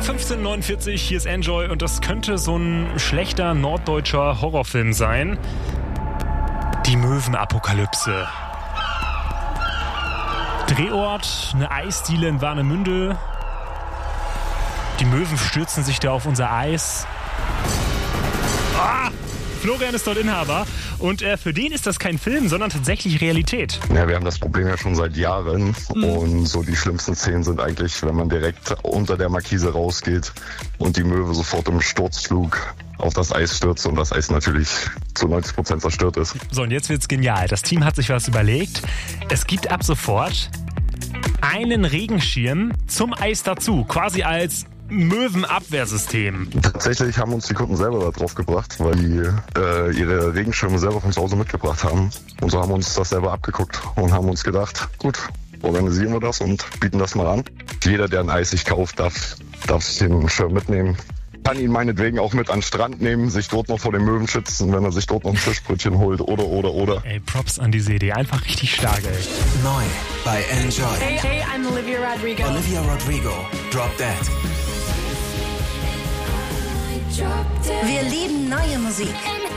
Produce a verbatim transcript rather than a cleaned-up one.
fünfzehn Uhr neunundvierzig, hier ist Enjoy und das könnte so ein schlechter norddeutscher Horrorfilm sein. Die Möwenapokalypse. Drehort, eine Eisdiele in Warnemünde. Die Möwen stürzen sich da auf unser Eis. Ah! Florian ist dort Inhaber und äh, für den ist das kein Film, sondern tatsächlich Realität. Ja, wir haben das Problem ja schon seit Jahren mhm. und so die schlimmsten Szenen sind eigentlich, wenn man direkt unter der Markise rausgeht und die Möwe sofort im Sturzflug auf das Eis stürzt und das Eis natürlich zu neunzig Prozent zerstört ist. So, und jetzt wird's genial. Das Team hat sich was überlegt. Es gibt ab sofort einen Regenschirm zum Eis dazu, quasi als Möwenabwehrsystem. Tatsächlich haben uns die Kunden selber da drauf gebracht, weil die äh, ihre Regenschirme selber von zu Hause mitgebracht haben. Und so haben wir uns das selber abgeguckt und haben uns gedacht, gut, organisieren wir das und bieten das mal an. Jeder, der ein Eis sich kauft, darf, darf sich den Schirm mitnehmen. Kann ihn meinetwegen auch mit an den Strand nehmen, sich dort noch vor den Möwen schützen, wenn er sich dort noch ein Fischbrötchen holt oder, oder, oder. Ey, Props an diese Idee. Einfach richtig stark, ey. Neu bei Enjoy. Hey, hey, I'm Olivia Rodrigo. Olivia Rodrigo, Drop That. Wir lieben neue Musik.